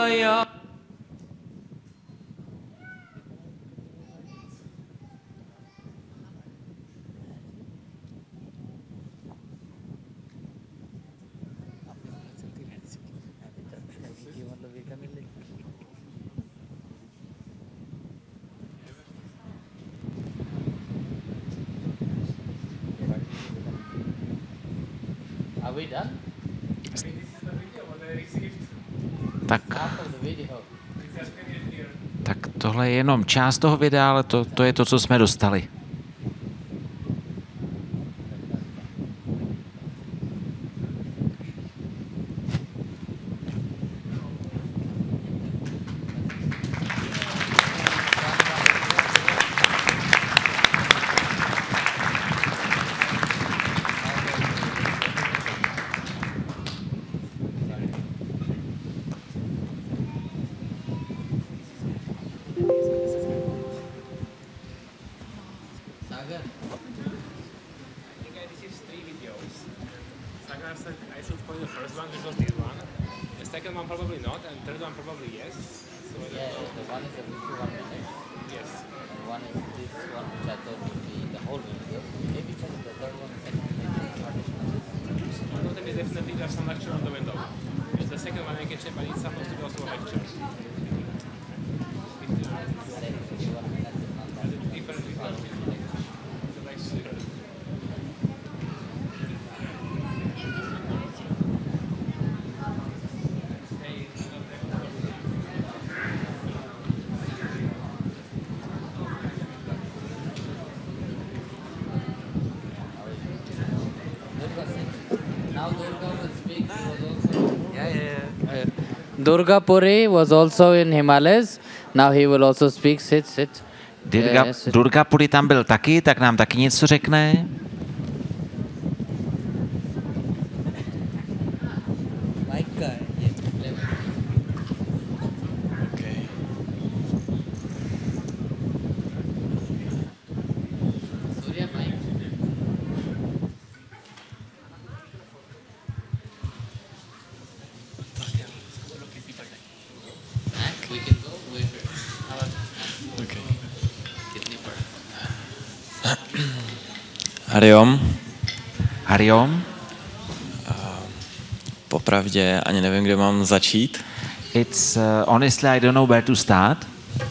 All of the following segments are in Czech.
Shivaya. Are we done? Tak tohle je jenom část toho videa, ale to je to, co jsme dostali. Durga Puri was also in Himalayas. Now he will also speak. Sit. Durga Puri tam byl taky, tak nám taky něco řekne. Hariom. Popravdě ani nevím, kde mám začít. It's honestly I don't know where to start.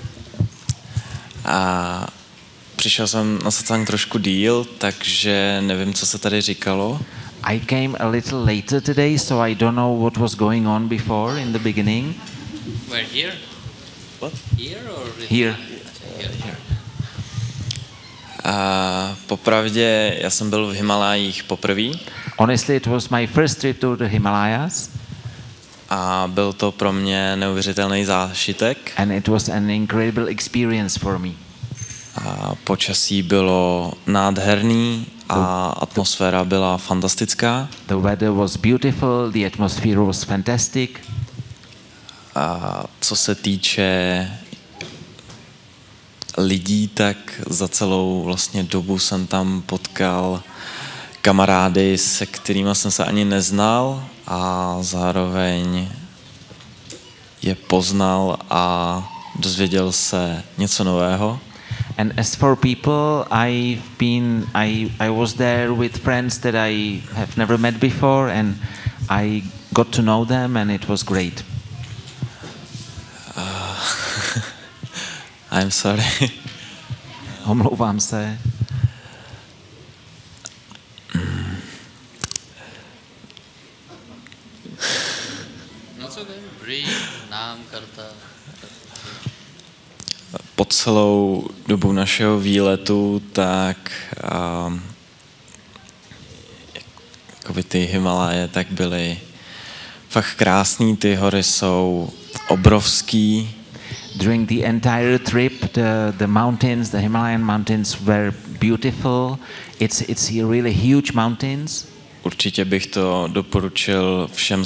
A přišel jsem na satsang trošku díl, takže nevím, co se tady říkalo. I came a little later today, so I don't know what was going on before in the beginning. Where here? What? Here or here? Here. A popravdě, já jsem byl v Himalájích poprvé. Honestly, it was my first trip to the Himalayas. A byl to pro mě neuvěřitelný zážitek. And it was an incredible experience for me. A počasí bylo nádherný a atmosféra byla fantastická. The weather was beautiful, the atmosphere was fantastic. A co se týče lidí, tak za celou vlastně dobu jsem tam potkal kamarády, se kterými jsem se ani neznal a zároveň je poznal a dozvěděl se něco nového. And as for people, I was there with friends that I have never met before, and I got to know them, and it was great. I'm sorry. Omlouvám se. No co breathe, nám karta. Po celou dobu našeho výletu, tak jakoby ty Himaláje tak byly fakt krásný, ty hory jsou obrovský. During the entire trip, the mountains, the Himalayan mountains were beautiful. It's really huge mountains. Určitě bych to doporučil všem